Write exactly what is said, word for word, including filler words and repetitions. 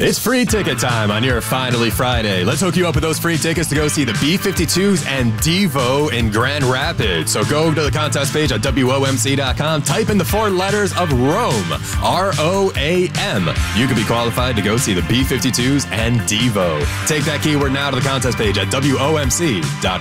It's free ticket time on your Finally Friday. Let's hook you up with those free tickets to go see the B fifty-twos and Devo in Grand Rapids. So go to the contest page at W O M C dot com, type in the four letters of Roam, R O A M. You could be qualified to go see the B fifty-twos and Devo. Take that keyword now to the contest page at W O M C dot com.